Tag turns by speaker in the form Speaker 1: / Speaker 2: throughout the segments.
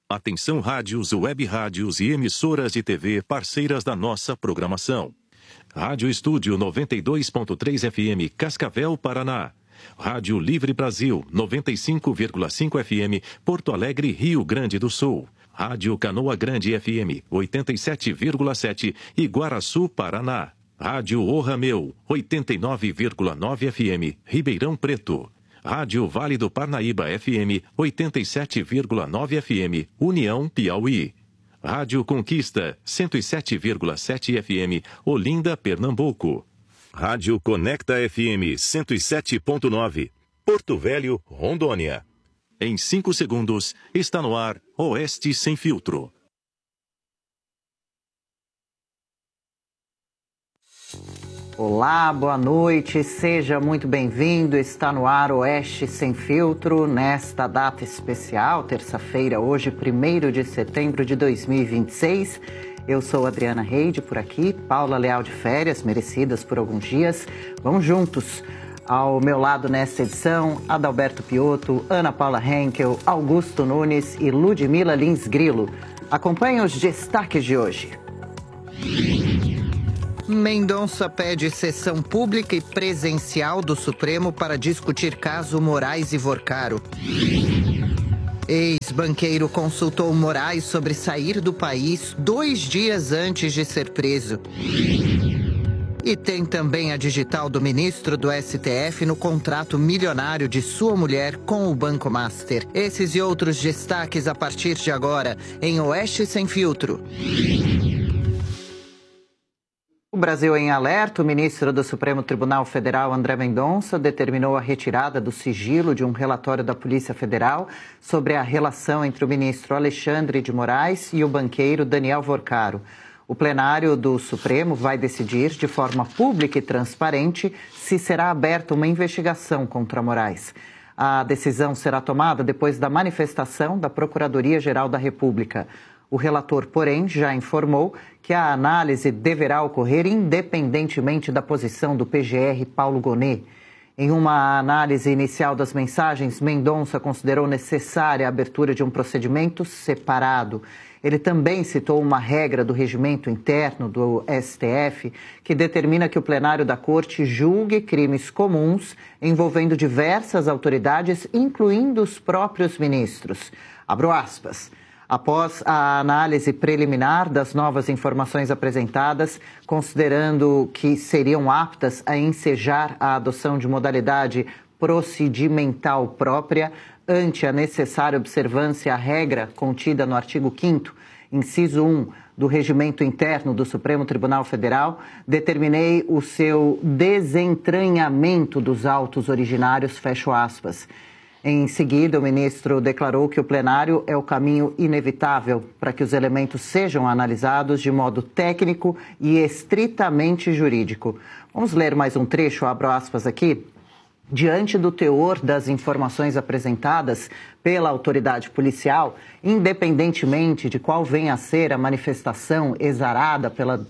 Speaker 1: Atenção rádios, web rádios e emissoras de TV parceiras da nossa programação. Rádio Estúdio 92.3 FM, Cascavel, Paraná. Rádio Livre Brasil, 95,5 FM, Porto Alegre, Rio Grande do Sul. Rádio Canoa Grande FM, 87,7, Iguaraçu, Paraná. Rádio O Rameu, 89,9 FM, Ribeirão Preto. Rádio Vale do Parnaíba FM, 87,9 FM, União, Piauí. Rádio Conquista, 107,7 FM, Olinda, Pernambuco. Rádio Conecta FM, 107,9, Porto Velho, Rondônia. Em 5 segundos, está no ar Oeste Sem Filtro.
Speaker 2: Olá, boa noite, seja muito bem-vindo. Está no ar Oeste Sem Filtro, nesta data especial, terça-feira, hoje, 1º de setembro de 2026. Eu sou Adriana Reide, por aqui, Paula Leal de férias, merecidas por alguns dias. Vamos juntos. Ao meu lado nesta edição, Adalberto Piotto, Ana Paula Henkel, Augusto Nunes e Ludmila Lins Grilo. Acompanhe os destaques de hoje. Mendonça pede sessão pública e presencial do Supremo para discutir caso Moraes e Vorcaro. Ex-banqueiro consultou Moraes sobre sair do país 2 dias antes de ser preso. E tem também a digital do ministro do STF no contrato milionário de sua mulher com o Banco Master. Esses e outros destaques a partir de agora em Oeste Sem Filtro. O Brasil em alerta, o ministro do Supremo Tribunal Federal, André Mendonça, determinou a retirada do sigilo de um relatório da Polícia Federal sobre a relação entre o ministro Alexandre de Moraes e o banqueiro Daniel Vorcaro. O plenário do Supremo vai decidir de forma pública e transparente se será aberta uma investigação contra Moraes. A decisão será tomada depois da manifestação da Procuradoria-Geral da República. O relator, porém, já informou que a análise deverá ocorrer independentemente da posição do PGR Paulo Gonet. Em uma análise inicial das mensagens, Mendonça considerou necessária a abertura de um procedimento separado. Ele também citou uma regra do regimento interno do STF que determina que o plenário da Corte julgue crimes comuns envolvendo diversas autoridades, incluindo os próprios ministros. Abro aspas. Após a análise preliminar das novas informações apresentadas, considerando que seriam aptas a ensejar a adoção de modalidade procedimental própria ante a necessária observância à regra contida no artigo 5º, inciso 1 do Regimento Interno do Supremo Tribunal Federal, determinei o seu desentranhamento dos autos originários, fecho aspas. Em seguida, o ministro declarou que o plenário é o caminho inevitável para que os elementos sejam analisados de modo técnico e estritamente jurídico. Vamos ler mais um trecho, abro aspas aqui. Diante do teor das informações apresentadas pela autoridade policial, independentemente de qual venha a ser a manifestação exarada pela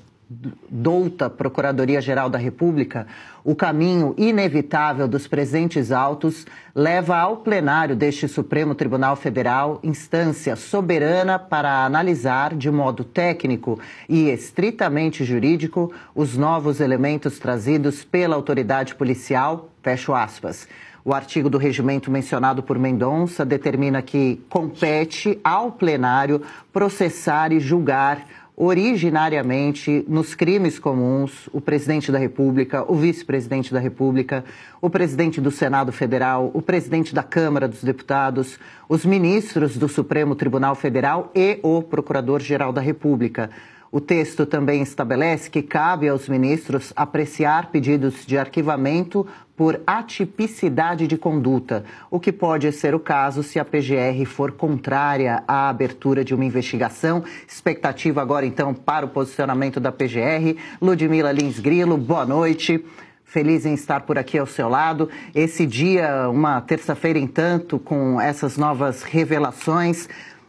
Speaker 2: douta Procuradoria-Geral da República, o caminho inevitável dos presentes autos leva ao plenário deste Supremo Tribunal Federal instância soberana para analisar de modo técnico e estritamente jurídico os novos elementos trazidos pela autoridade policial, fecho aspas. O artigo do regimento mencionado por Mendonça determina que compete ao plenário processar e julgar originariamente nos crimes comuns o presidente da República, o vice-presidente da República, o presidente do Senado Federal, o presidente da Câmara dos Deputados, os ministros do Supremo Tribunal Federal e o Procurador-Geral da República. O texto também estabelece que cabe aos ministros apreciar pedidos de arquivamento por atipicidade de conduta, o que pode ser o caso se a PGR for contrária à abertura de uma investigação. Expectativa agora, então, para o posicionamento da PGR. Ludmila Lins Grilo, boa noite. Feliz em estar por aqui ao seu lado. Esse dia, uma terça-feira em tanto, com essas novas revelações.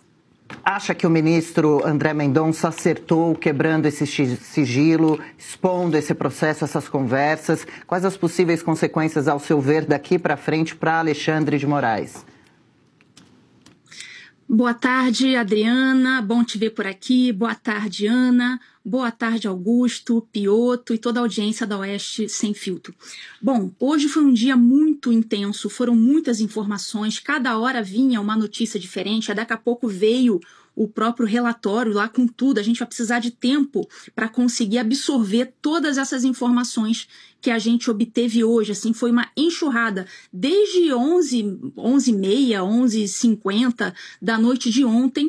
Speaker 2: Acha que o ministro André Mendonça acertou quebrando esse sigilo, expondo esse processo, essas conversas? Quais as possíveis consequências, ao seu ver, daqui para frente para Alexandre de Moraes?
Speaker 3: Boa tarde, Adriana. Bom te ver por aqui. Boa tarde, Ana. Boa tarde, Augusto, Pioto e toda a audiência da Oeste Sem Filtro. Bom, hoje foi um dia muito intenso, foram muitas informações, cada hora vinha uma notícia diferente, daqui a pouco veio o próprio relatório lá com tudo. A gente vai precisar de tempo para conseguir absorver todas essas informações que a gente obteve hoje. Assim, foi uma enxurrada. Desde 11h30, 11h50 da noite de ontem,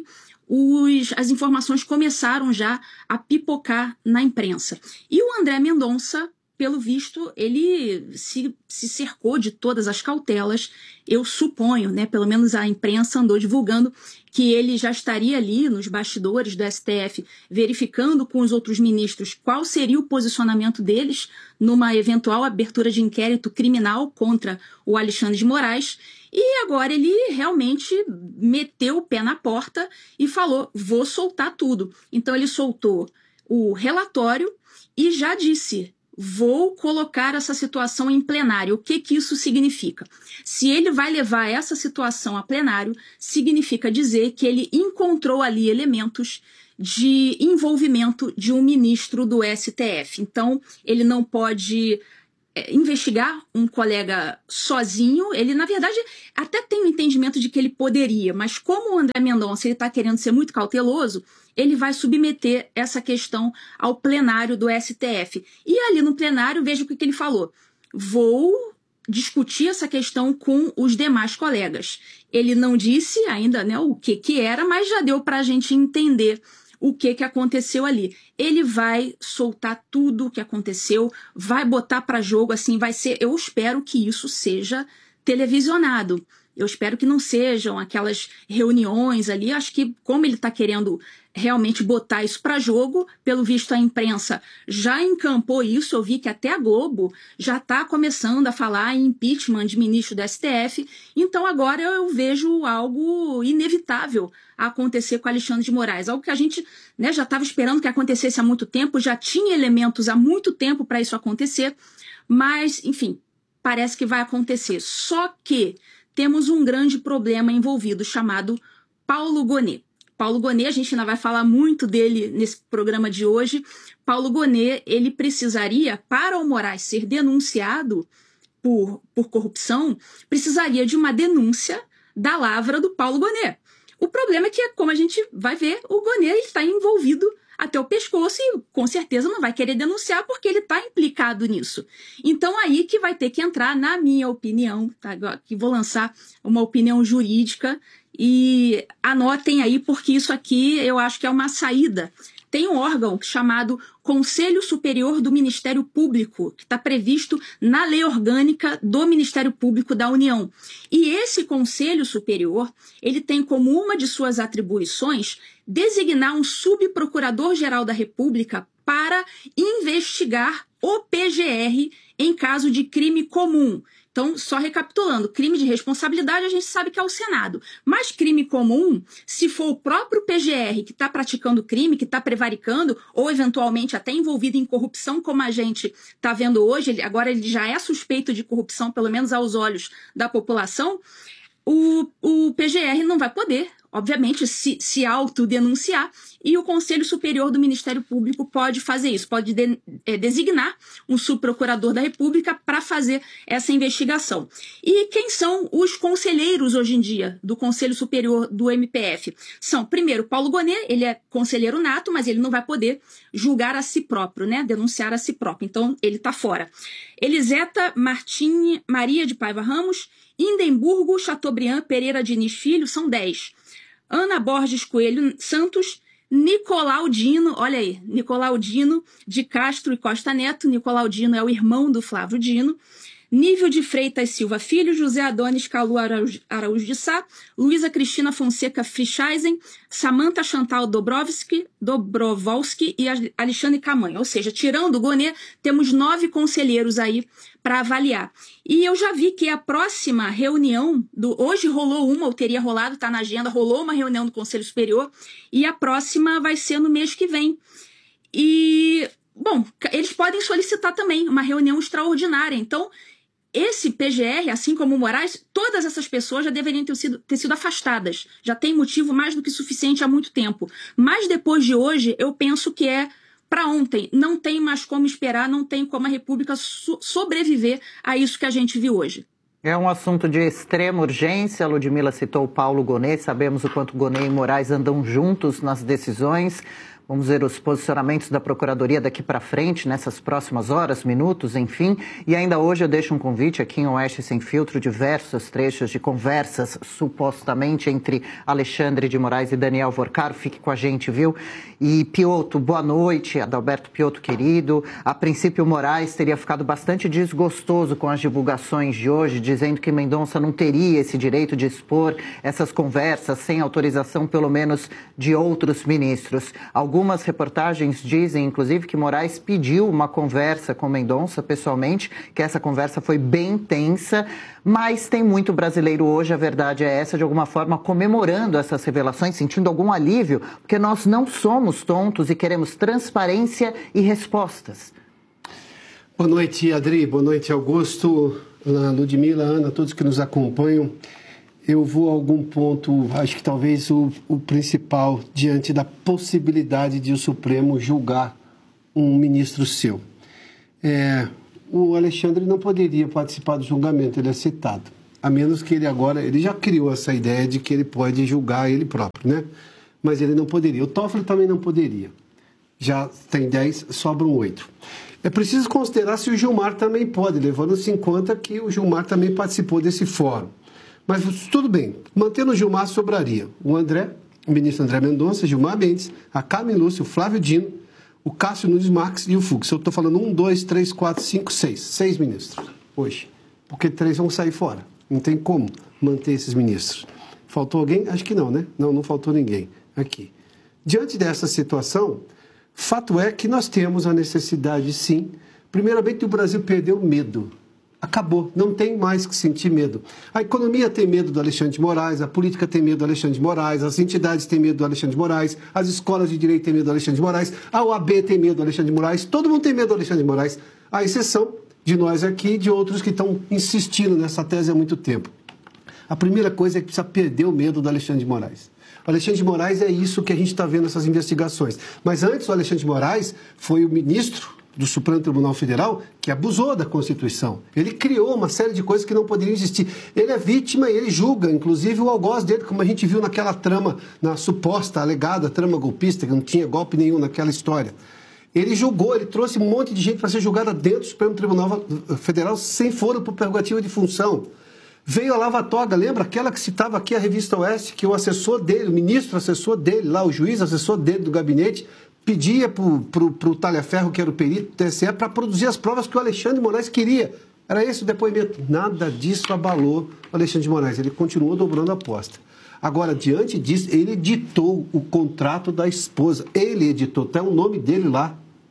Speaker 3: as informações começaram já a pipocar na imprensa. E o André Mendonça, pelo visto, ele se cercou de todas as cautelas. Eu suponho, né, pelo menos a imprensa andou divulgando que ele já estaria ali nos bastidores do STF, verificando com os outros ministros qual seria o posicionamento deles numa eventual abertura de inquérito criminal contra o Alexandre de Moraes. E agora ele realmente meteu o pé na porta e falou, vou soltar tudo. Então ele soltou o relatório e já disse, vou colocar essa situação em plenário. O que isso significa? Se ele vai levar essa situação a plenário, significa dizer que ele encontrou ali elementos de envolvimento de um ministro do STF. Então, ele não pode investigar um colega sozinho. Ele, na verdade, até tem o entendimento de que ele poderia, mas como o André Mendonça está querendo ser muito cauteloso, ele vai submeter essa questão ao plenário do STF. E ali no plenário, veja o que ele falou. Vou discutir essa questão com os demais colegas. Ele não disse ainda, né, o que era, mas já deu para a gente entender o que aconteceu ali. Ele vai soltar tudo o que aconteceu, vai botar para jogo, assim, vai ser... Eu espero que isso seja televisionado. Eu espero que não sejam aquelas reuniões ali. Acho que, como ele está querendo realmente botar isso para jogo, pelo visto a imprensa já encampou isso. Eu vi que até a Globo já está começando a falar em impeachment de ministro do STF. Então agora eu vejo algo inevitável a acontecer com Alexandre de Moraes. Algo que a gente, né, já estava esperando que acontecesse há muito tempo, já tinha elementos há muito tempo para isso acontecer. Mas, enfim, parece que vai acontecer. Só que temos um grande problema envolvido chamado Paulo Gonet. Paulo Gonet, a gente ainda vai falar muito dele nesse programa de hoje. Paulo Gonet, ele precisaria, para o Moraes ser denunciado por corrupção, precisaria de uma denúncia da lavra do Paulo Gonet. O problema é que, como a gente vai ver, o Gonet está envolvido até o pescoço e com certeza não vai querer denunciar porque ele está implicado nisso. Então aí que vai ter que entrar, na minha opinião, tá? Que vou lançar uma opinião jurídica e anotem aí porque isso aqui eu acho que é uma saída. Tem um órgão chamado Conselho Superior do Ministério Público, que está previsto na Lei Orgânica do Ministério Público da União. E esse Conselho Superior, ele tem como uma de suas atribuições designar um subprocurador-geral da República para investigar o PGR em caso de crime comum. Então, só recapitulando, crime de responsabilidade a gente sabe que é o Senado. Mas crime comum, se for o próprio PGR que está praticando crime, que está prevaricando, ou eventualmente até envolvido em corrupção, como a gente está vendo hoje, agora ele já é suspeito de corrupção, pelo menos aos olhos da população, o PGR não vai poder, obviamente, se autodenunciar, e o Conselho Superior do Ministério Público pode fazer isso, pode designar um subprocurador da República para fazer essa investigação. E quem são os conselheiros hoje em dia do Conselho Superior do MPF? São, primeiro, Paulo Gonet, ele é conselheiro nato, mas ele não vai poder julgar a si próprio, né? Denunciar a si próprio, então ele está fora. Eliseta Martins Maria de Paiva Ramos, Indemburgo Chateaubriand Pereira Diniz Filho, são 10. Ana Borges Coelho Santos, Nicolau Dino, olha aí, Nicolau Dino de Castro e Costa Neto. Nicolau Dino é o irmão do Flávio Dino. Nível de Freitas Silva Filho, José Adonis Calu Araújo de Sá, Luísa Cristina Fonseca Frischeisen, Samantha Chantal Dobrovolsky e Alexandre Camanha. Ou seja, tirando o Gonet, temos 9 conselheiros aí para avaliar. E eu já vi que a próxima reunião, hoje rolou uma, ou teria rolado, está na agenda, rolou uma reunião do Conselho Superior, e a próxima vai ser no mês que vem. E, bom, eles podem solicitar também uma reunião extraordinária. Então, esse PGR, assim como o Moraes, todas essas pessoas já deveriam ter sido afastadas. Já tem motivo mais do que suficiente há muito tempo. Mas depois de hoje, eu penso que é para ontem. Não tem mais como esperar, não tem como a República sobreviver a isso que a gente viu hoje.
Speaker 2: É um assunto de extrema urgência. A Ludmila citou o Paulo Gonet. Sabemos o quanto Gonet e Moraes andam juntos nas decisões. Vamos ver os posicionamentos da Procuradoria daqui para frente, nessas próximas horas, minutos, enfim. E ainda hoje eu deixo um convite aqui em Oeste Sem Filtro, diversos trechos de conversas, supostamente, entre Alexandre de Moraes e Daniel Vorcaro. Fique com a gente, viu? E Piotto, boa noite, Adalberto Piotto, querido. A princípio, Moraes teria ficado bastante desgostoso com as divulgações de hoje, dizendo que Mendonça não teria esse direito de expor essas conversas sem autorização, pelo menos, de outros ministros. Algumas reportagens dizem, inclusive, que Moraes pediu uma conversa com Mendonça pessoalmente, que essa conversa foi bem tensa, mas tem muito brasileiro hoje, a verdade é essa, de alguma forma comemorando essas revelações, sentindo algum alívio, porque nós não somos tontos e queremos transparência e respostas.
Speaker 4: Boa noite, Adri, boa noite, Augusto, Ludmila, Ana, todos que nos acompanham. Eu vou a algum ponto, acho que talvez o principal, diante da possibilidade de o Supremo julgar um ministro seu. O Alexandre não poderia participar do julgamento, ele é citado. A menos que ele já criou essa ideia de que ele pode julgar ele próprio, né? Mas ele não poderia. O Toffoli também não poderia. Já tem 10, sobram 8. É preciso considerar se o Gilmar também pode, levando-se em conta que o Gilmar também participou desse fórum. Mas tudo bem, mantendo o Gilmar sobraria o ministro André Mendonça, Gilmar Mendes, a Carmen Lúcia, o Flávio Dino, o Cássio Nunes Marques e o Fux. Eu estou falando 1, 2, 3, 4, 5, 6. 6 ministros hoje. Porque 3 vão sair fora. Não tem como manter esses ministros. Faltou alguém? Acho que não, né? Não faltou ninguém aqui. Diante dessa situação, fato é que nós temos a necessidade, sim, primeiramente, o Brasil perdeu medo. Acabou, não tem mais que sentir medo. A economia tem medo do Alexandre de Moraes, a política tem medo do Alexandre de Moraes, as entidades têm medo do Alexandre de Moraes, as escolas de direito têm medo do Alexandre de Moraes, a OAB tem medo do Alexandre de Moraes, todo mundo tem medo do Alexandre de Moraes, à exceção de nós aqui e de outros que estão insistindo nessa tese há muito tempo. A primeira coisa é que precisa perder o medo do Alexandre de Moraes. O Alexandre de Moraes é isso que a gente está vendo nessas investigações. Mas antes, o Alexandre de Moraes foi o ministro do Supremo Tribunal Federal que abusou da Constituição. Ele criou uma série de coisas que não poderiam existir. Ele é vítima e ele julga, inclusive, o algoz dele, como a gente viu naquela trama, na suposta, alegada trama golpista, que não tinha golpe nenhum naquela história. Ele julgou, ele trouxe um monte de gente para ser julgada dentro do Supremo Tribunal Federal sem foro por prerrogativa de função. Veio a Lava Toga, lembra? Aquela que citava aqui a Revista Oeste, que o assessor dele, o ministro assessor dele, lá o juiz assessor dele do gabinete, pedia para o Talhaferro, que era o perito do TSE, para produzir as provas que o Alexandre de Moraes queria. Era esse o depoimento. Nada disso abalou o Alexandre de Moraes. Ele continuou dobrando a aposta. Agora, diante disso, ele editou o contrato da esposa. Ele editou, até o nome dele lá.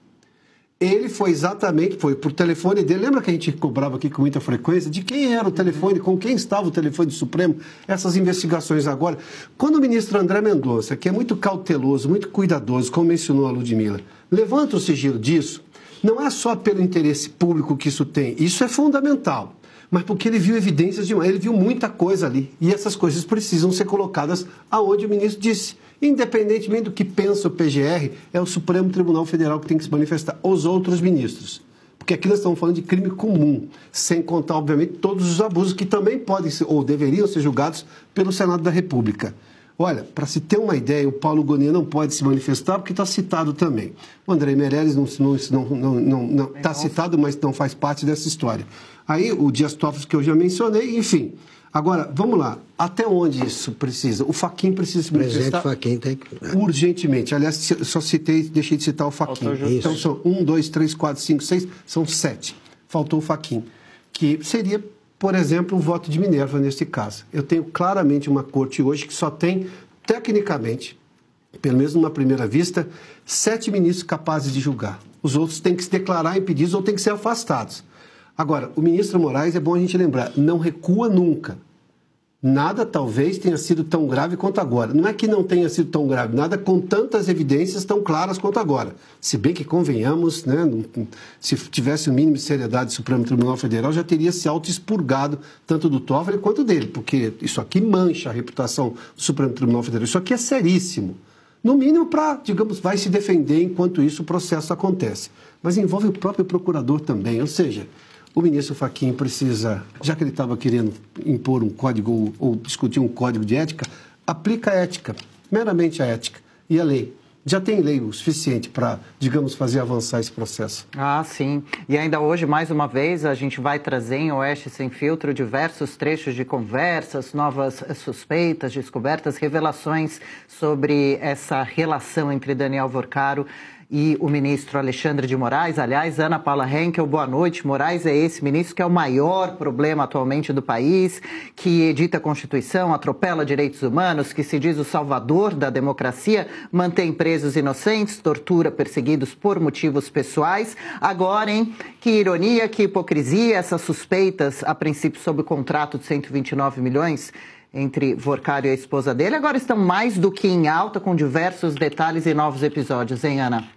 Speaker 4: Ele foi por telefone dele. Lembra que a gente cobrava aqui com muita frequência? De quem era o telefone, com quem estava o telefone do Supremo? Essas investigações agora. Quando o ministro André Mendonça, que é muito cauteloso, muito cuidadoso, como mencionou a Ludmila, levanta o sigilo disso, não é só pelo interesse público que isso tem. Isso é fundamental. Mas porque ele viu evidências demais, ele viu muita coisa ali. E essas coisas precisam ser colocadas aonde o ministro disse. Independentemente do que pensa o PGR, é o Supremo Tribunal Federal que tem que se manifestar, os outros ministros. Porque aqui nós estamos falando de crime comum, sem contar, obviamente, todos os abusos que também podem ser, ou deveriam ser julgados pelo Senado da República. Olha, para se ter uma ideia, o Paulo Gonet não pode se manifestar porque está citado também. O André Meirelles não está citado, mas não faz parte dessa história. Aí o Dias Toffoli, que eu já mencionei, enfim. Agora, vamos lá. Até onde isso precisa? O Fachin precisa se manifestar
Speaker 5: Fachin tem que...
Speaker 4: urgentemente. Aliás, só deixei de citar o Fachin. Então são 1, 2, 3, 4, 5, 6, são 7. Faltou o Fachin, que seria, por exemplo, um voto de Minerva nesse caso. Eu tenho claramente uma corte hoje que só tem, tecnicamente, pelo menos numa primeira vista, 7 ministros capazes de julgar. Os outros têm que se declarar impedidos ou têm que ser afastados. Agora, o ministro Moraes, é bom a gente lembrar, não recua nunca. nada talvez tenha sido tão grave quanto agora. Não é que não tenha sido tão grave, nada com tantas evidências tão claras quanto agora. Se bem que convenhamos, né, se tivesse o mínimo de seriedade do Supremo Tribunal Federal, já teria se auto-expurgado tanto do Toffoli quanto dele, porque isso aqui mancha a reputação do Supremo Tribunal Federal. Isso aqui é seríssimo. No mínimo para, digamos, vai se defender enquanto isso o processo acontece. Mas envolve o próprio procurador também, ou seja, o ministro Fachin precisa, já que ele estava querendo impor um código ou discutir um código de ética, aplica a ética, meramente a ética e a lei. Já tem lei o suficiente para, digamos, fazer avançar esse processo.
Speaker 2: Ah, sim. E ainda hoje, mais uma vez, a gente vai trazer em Oeste Sem Filtro diversos trechos de conversas, novas suspeitas, descobertas, revelações sobre essa relação entre Daniel Vorcaro e o ministro Alexandre de Moraes. Aliás, Ana Paula Henkel, boa noite. Moraes é esse ministro que é o maior problema atualmente do país, que edita a Constituição, atropela direitos humanos, que se diz o salvador da democracia, mantém presos inocentes, tortura perseguidos por motivos pessoais. Agora, hein? Que ironia, que hipocrisia, essas suspeitas, a princípio sob o contrato de 129 milhões, entre Vorcaro e a esposa dele, agora estão mais do que em alta, com diversos detalhes e novos episódios, hein, Ana?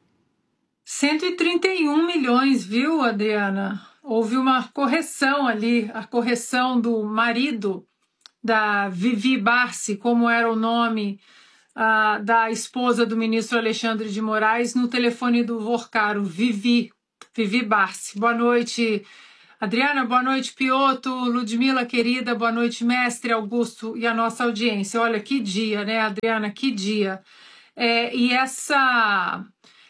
Speaker 5: 131 milhões, viu, Adriana? Houve uma correção ali, a correção do marido da Vivi Barsi, como era o nome da esposa do ministro Alexandre de Moraes, no telefone do Vorcaro, Vivi Barsi. Boa noite, Adriana, boa noite, Piotto, Ludmila, querida, boa noite, mestre, Augusto e a nossa audiência. Olha, que dia, né, Adriana, que dia. E essa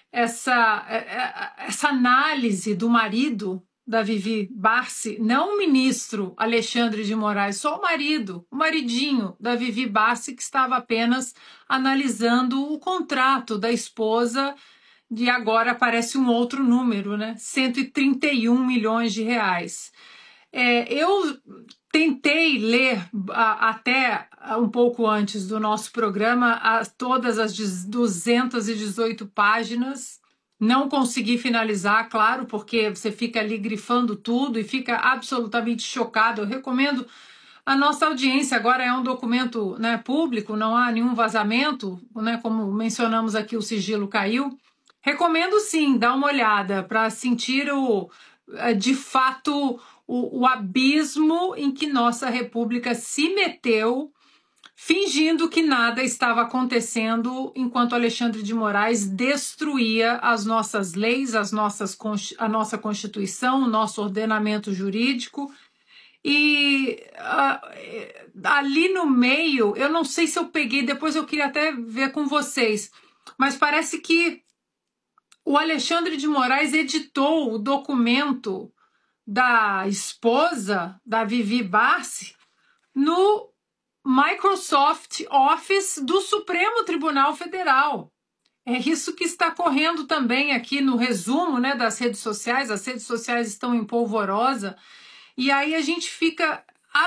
Speaker 5: análise do marido da Vivi Barsi, não o ministro Alexandre de Moraes, só o maridinho da Vivi Barsi, que estava apenas analisando o contrato da esposa. E agora aparece um outro número, né? 131 milhões de reais. Eu tentei ler até um pouco antes do nosso programa todas as 218 páginas. Não consegui finalizar, claro, porque você fica ali grifando tudo e fica absolutamente chocado. Eu recomendo a nossa audiência. Agora é um documento, né, público, não há nenhum vazamento, né, como mencionamos aqui, o sigilo caiu. Recomendo sim, dar uma olhada para sentir de fato o abismo em que nossa república se meteu, fingindo que nada estava acontecendo enquanto Alexandre de Moraes destruía as nossas leis, a nossa Constituição, o nosso ordenamento jurídico. E ali no meio, eu não sei se eu peguei, depois eu queria até ver com vocês, mas parece que o Alexandre de Moraes editou o documento da esposa da Vivi Barsi no Microsoft Office do Supremo Tribunal Federal. É isso que está correndo também aqui no resumo, né, das redes sociais. As redes sociais estão em polvorosa. E aí a gente fica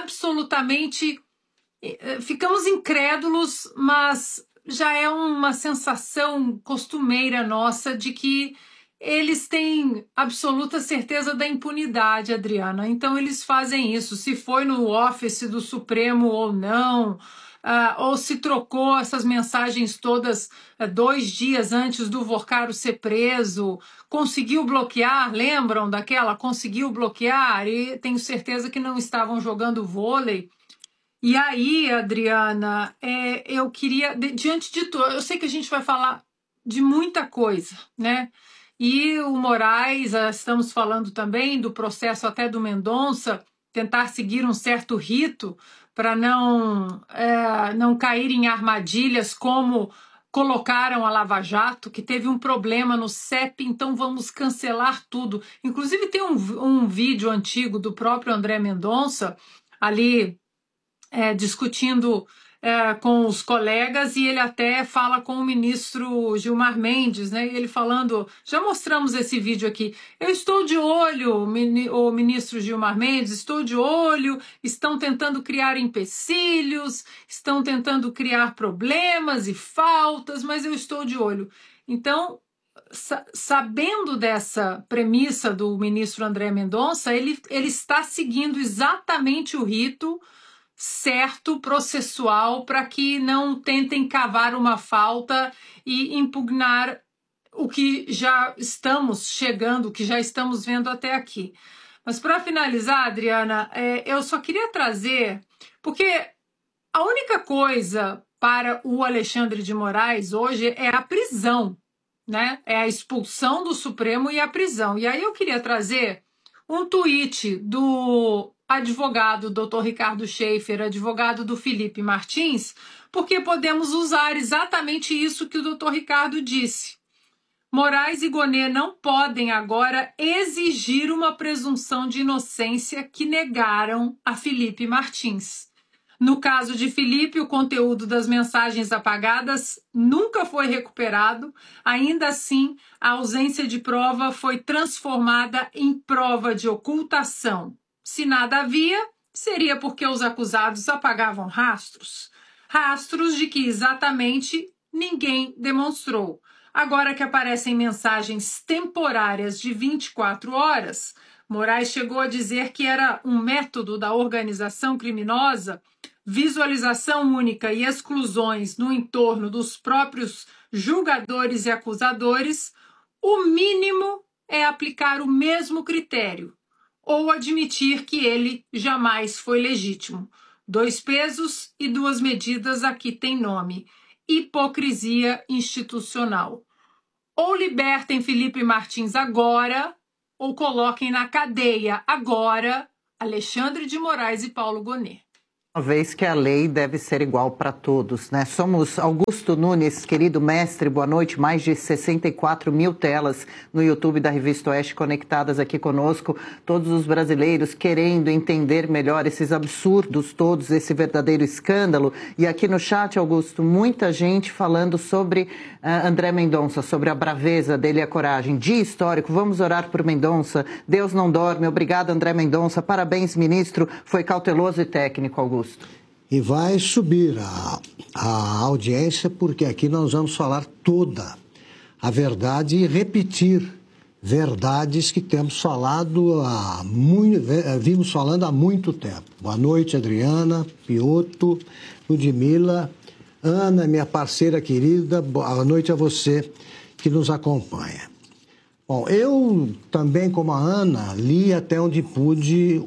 Speaker 5: ficamos incrédulos, mas já é uma sensação costumeira nossa de que eles têm absoluta certeza da impunidade, Adriana. Então eles fazem isso, se foi no Office do Supremo ou não, ou se trocou essas mensagens todas 2 dias antes do Vorcaro ser preso, conseguiu bloquear, lembram daquela? Conseguiu bloquear, e tenho certeza que não estavam jogando vôlei. E aí, Adriana, eu queria, diante de tudo, eu sei que a gente vai falar de muita coisa, né? E o Moraes, estamos falando também do processo até do Mendonça, tentar seguir um certo rito para não cair em armadilhas como colocaram a Lava Jato, que teve um problema no CEP, então vamos cancelar tudo. Inclusive tem um vídeo antigo do próprio André Mendonça ali discutindo com os colegas, e ele até fala com o ministro Gilmar Mendes, né? E ele falando, já mostramos esse vídeo aqui, eu estou de olho, o ministro Gilmar Mendes, estou de olho, estão tentando criar empecilhos, estão tentando criar problemas e faltas, mas eu estou de olho. Então, sabendo dessa premissa do ministro André Mendonça, ele está seguindo exatamente o rito, certo processual para que não tentem cavar uma falta e impugnar o que já estamos chegando, o que já estamos vendo até aqui. Mas para finalizar, Adriana, eu só queria trazer, porque a única coisa para o Alexandre de Moraes hoje é a prisão, né? É a expulsão do Supremo e a prisão. E aí eu queria trazer um tweet do advogado Dr. Ricardo Schaefer, advogado do Felipe Martins, porque podemos usar exatamente isso que o Dr. Ricardo disse. Moraes e Gonê não podem agora exigir uma presunção de inocência que negaram a Felipe Martins. No caso de Felipe, o conteúdo das mensagens apagadas nunca foi recuperado. Ainda assim, a ausência de prova foi transformada em prova de ocultação. Se nada havia, seria porque os acusados apagavam rastros. Rastros de que exatamente ninguém demonstrou. Agora que aparecem mensagens temporárias de 24 horas, Moraes chegou a dizer que era um método da organização criminosa, visualização única e exclusões no entorno dos próprios julgadores e acusadores. O mínimo é aplicar o mesmo critério, ou admitir que ele jamais foi legítimo. 2 pesos e 2 medidas aqui tem nome: hipocrisia institucional. Ou libertem Felipe Martins agora, ou coloquem na cadeia agora Alexandre de Moraes e Paulo Gonê.
Speaker 2: Uma vez que a lei deve ser igual para todos, né? Somos Augusto Nunes, querido mestre, boa noite. Mais de 64 mil telas no YouTube da Revista Oeste conectadas aqui conosco. Todos os brasileiros querendo entender melhor esses absurdos todos, esse verdadeiro escândalo. E aqui no chat, Augusto, muita gente falando sobre André Mendonça, sobre a braveza dele e a coragem. Dia histórico, vamos orar por Mendonça. Deus não dorme. Obrigado, André Mendonça. Parabéns, ministro. Foi cauteloso e técnico, Augusto.
Speaker 6: E vai subir a audiência, porque aqui nós vamos falar toda a verdade e repetir verdades que temos falado vimos falando há muito tempo. Boa noite, Adriana, Piotto, Ludmila, Ana, minha parceira querida, boa noite a você que nos acompanha. Bom, eu também, como a Ana, li até onde pude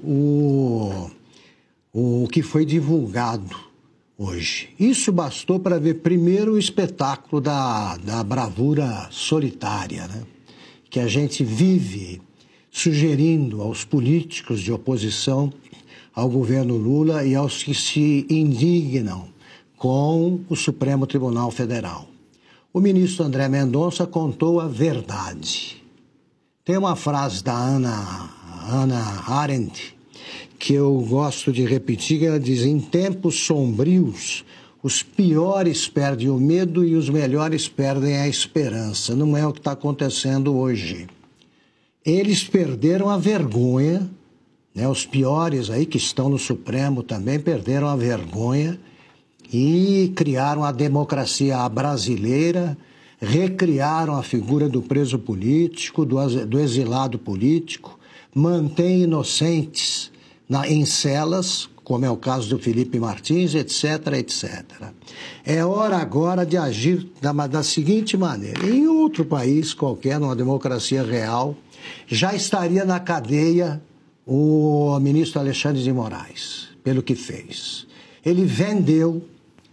Speaker 6: o que foi divulgado hoje. Isso bastou para ver primeiro o espetáculo da bravura solitária, né? Que a gente vive sugerindo aos políticos de oposição ao governo Lula e aos que se indignam com o Supremo Tribunal Federal. O ministro André Mendonça contou a verdade. Tem uma frase da Hannah Arendt que eu gosto de repetir, que ela diz: em tempos sombrios, os piores perdem o medo e os melhores perdem a esperança. Não é o que está acontecendo hoje. Eles perderam a vergonha, né? Os piores aí que estão no Supremo também perderam a vergonha e criaram a democracia brasileira, recriaram a figura do preso político, do exilado político, mantêm inocentes em celas, como é o caso do Felipe Martins, etc., etc. É hora agora de agir da seguinte maneira: em outro país qualquer, numa democracia real, já estaria na cadeia o ministro Alexandre de Moraes, pelo que fez. Ele vendeu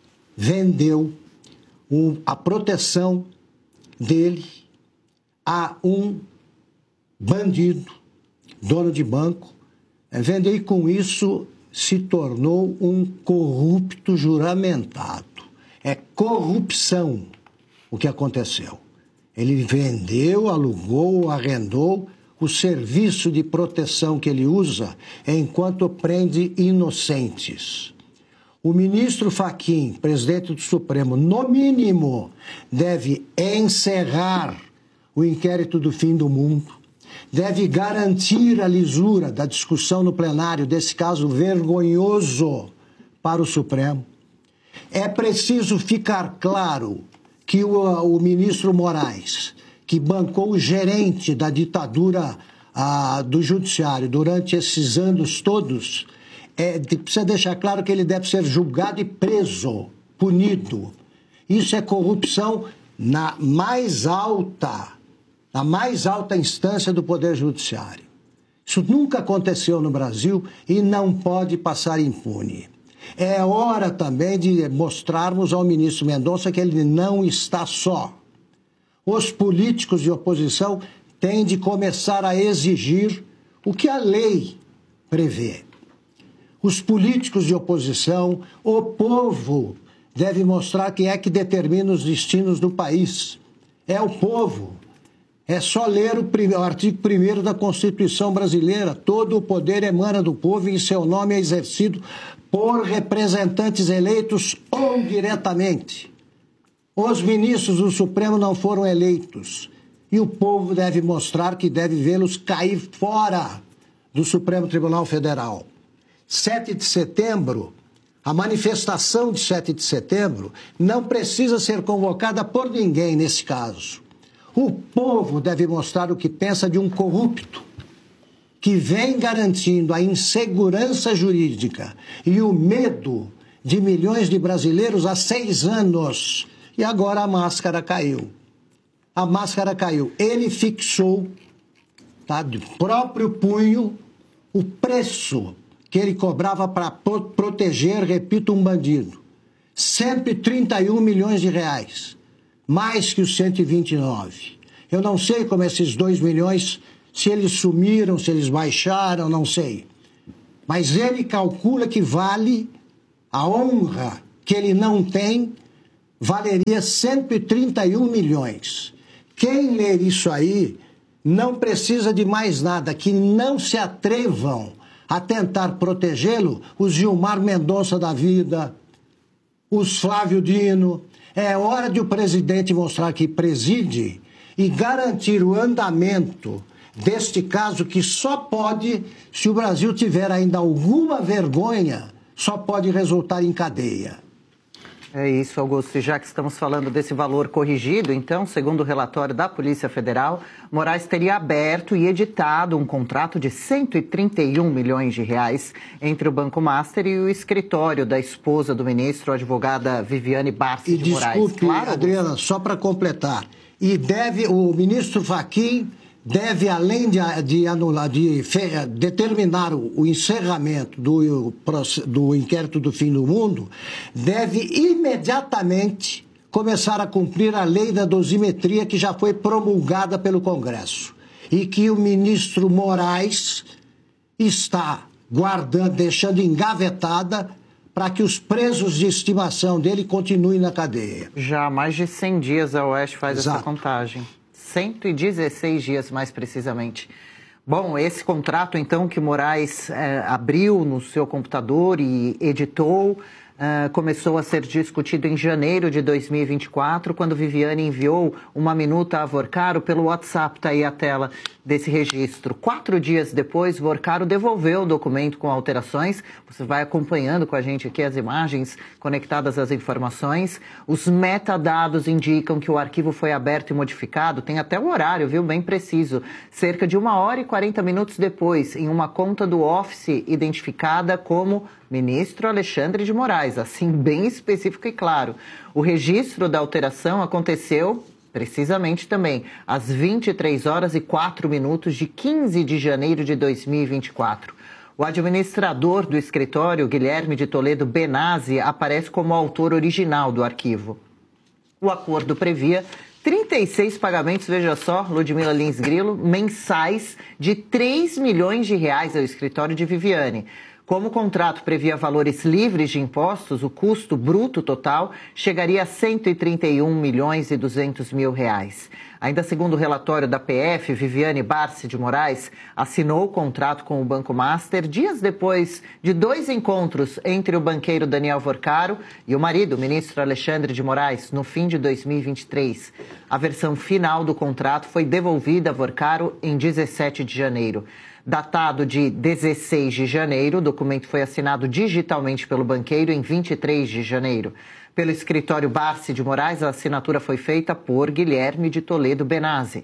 Speaker 6: a proteção dele a um bandido, dono de banco, vendeu e com isso se tornou um corrupto juramentado. É corrupção o que aconteceu. Ele vendeu, alugou, arrendou o serviço de proteção que ele usa enquanto prende inocentes. O ministro Fachin, presidente do Supremo, no mínimo, deve encerrar o inquérito do fim do mundo, deve garantir a lisura da discussão no plenário desse caso vergonhoso para o Supremo. É preciso ficar claro que o ministro Moraes, que bancou o gerente da ditadura do judiciário durante esses anos todos, precisa deixar claro que ele deve ser julgado e preso, punido. Isso é corrupção na mais alta instância do Poder Judiciário. Isso nunca aconteceu no Brasil e não pode passar impune. É hora também de mostrarmos ao ministro Mendonça que ele não está só. Os políticos de oposição têm de começar a exigir o que a lei prevê. Os políticos de oposição, o povo, deve mostrar quem é que determina os destinos do país. É o povo. É só ler o artigo 1º da Constituição brasileira. Todo o poder emana do povo e seu nome é exercido por representantes eleitos ou diretamente. Os ministros do Supremo não foram eleitos. E o povo deve mostrar que deve vê-los cair fora do Supremo Tribunal Federal. 7 de setembro, a manifestação de 7 de setembro não precisa ser convocada por ninguém nesse caso. O povo deve mostrar o que pensa de um corrupto que vem garantindo a insegurança jurídica e o medo de milhões de brasileiros há 6 anos. E agora a máscara caiu. A máscara caiu. Ele fixou, de próprio punho, o preço que ele cobrava para proteger, repito, um bandido. 131 milhões de reais. Mais que os 129. Eu não sei como esses 2 milhões, se eles sumiram, se eles baixaram, não sei. Mas ele calcula que vale a honra que ele não tem, valeria 131 milhões. Quem ler isso aí não precisa de mais nada, que não se atrevam a tentar protegê-lo os Gilmar Mendonça da vida, os Flávio Dino. É hora de o presidente mostrar que preside e garantir o andamento deste caso que só pode, se o Brasil tiver ainda alguma vergonha, só pode resultar em cadeia.
Speaker 2: É isso, Augusto. E já que estamos falando desse valor corrigido, então, segundo o relatório da Polícia Federal, Moraes teria aberto e editado um contrato de 131 milhões de reais entre o Banco Master e o escritório da esposa do ministro, a advogada Viviane Barsi de Moraes.
Speaker 6: Desculpe, claro, Adriana, só para completar. E o ministro Fachin deve, além de determinar o encerramento do inquérito do fim do mundo, deve imediatamente começar a cumprir a lei da dosimetria que já foi promulgada pelo Congresso e que o ministro Moraes está guardando, deixando engavetada para que os presos de estimação dele continuem na cadeia.
Speaker 2: Já há mais de 100 dias a Oeste faz
Speaker 6: Exato.
Speaker 2: Essa contagem. 116 dias, mais precisamente. Bom, esse contrato, então, que Moraes abriu no seu computador e editou, começou a ser discutido em janeiro de 2024, quando Viviane enviou uma minuta a Vorcaro pelo WhatsApp. Está aí a tela desse registro. 4 dias depois, Vorcaro devolveu o documento com alterações. Você vai acompanhando com a gente aqui as imagens conectadas às informações. Os metadados indicam que o arquivo foi aberto e modificado. Tem até o horário, viu? Bem preciso. Cerca de 1h40 depois, em uma conta do Office identificada como Ministro Alexandre de Moraes, assim bem específico e claro. O registro da alteração aconteceu precisamente também às 23h04 de 15 de janeiro de 2024. O administrador do escritório, Guilherme de Toledo Benazzi, aparece como autor original do arquivo. O acordo previa 36 pagamentos, veja só, Ludmila Lins Grilo, mensais de 3 milhões de reais ao escritório de Viviane. Como o contrato previa valores livres de impostos, o custo bruto total chegaria a 131 milhões e 200 mil reais. Ainda segundo o relatório da PF, Viviane Barsi de Moraes assinou o contrato com o Banco Master dias depois de 2 encontros entre o banqueiro Daniel Vorcaro e o marido, o ministro Alexandre de Moraes, no fim de 2023. A versão final do contrato foi devolvida a Vorcaro em 17 de janeiro. Datado de 16 de janeiro, o documento foi assinado digitalmente pelo banqueiro em 23 de janeiro. Pelo escritório Barsi de Moraes, a assinatura foi feita por Guilherme de Toledo Benazzi.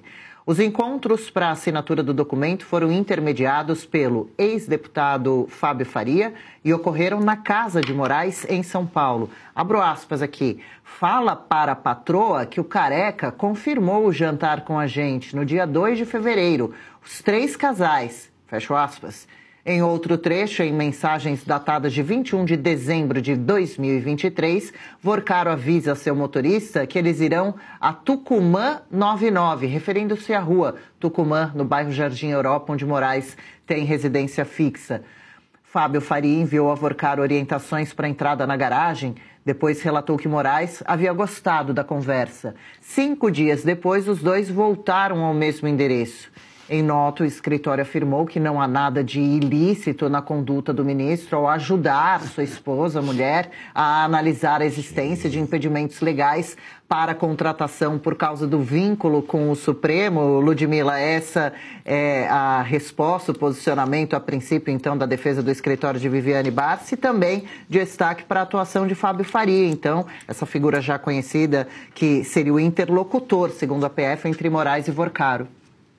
Speaker 2: Os encontros para a assinatura do documento foram intermediados pelo ex-deputado Fábio Faria e ocorreram na Casa de Moraes, em São Paulo. Abro aspas aqui. Fala para a patroa que o Careca confirmou o jantar com a gente no dia 2 de fevereiro. Os 3 casais. Fecho aspas. Em outro trecho, em mensagens datadas de 21 de dezembro de 2023, Vorcaro avisa seu motorista que eles irão a Tucumã 99, referindo-se à rua Tucumã, no bairro Jardim Europa, onde Moraes tem residência fixa. Fábio Faria enviou a Vorcaro orientações para a entrada na garagem, depois relatou que Moraes havia gostado da conversa. 5 dias depois, os dois voltaram ao mesmo endereço. Em nota, o escritório afirmou que não há nada de ilícito na conduta do ministro ao ajudar sua esposa, a mulher, a analisar a existência de impedimentos legais para a contratação por causa do vínculo com o Supremo. Ludmila, essa é a resposta, o posicionamento a princípio, então, da defesa do escritório de Viviane Barsi e também de destaque para a atuação de Fábio Faria. Então, essa figura já conhecida que seria o interlocutor, segundo a PF, entre Moraes e Vorcaro.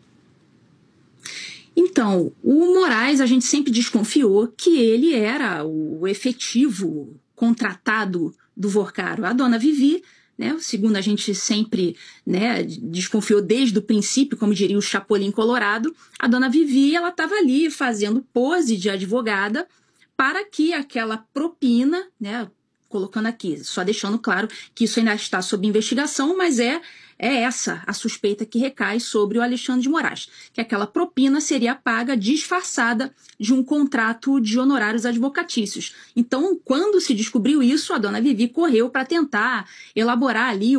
Speaker 3: Então, o Moraes, a gente sempre desconfiou que ele era o efetivo contratado do Vorcaro. A dona Vivi, né, segundo a gente sempre, né, desconfiou desde o princípio, como diria o Chapolin Colorado, a dona Vivi, ela estava ali fazendo pose de advogada para que aquela propina, né, colocando aqui, só deixando claro que isso ainda está sob investigação, mas é essa a suspeita que recai sobre o Alexandre de Moraes, que aquela propina seria paga disfarçada de um contrato de honorários advocatícios. Então, quando se descobriu isso, a dona Vivi correu para tentar elaborar ali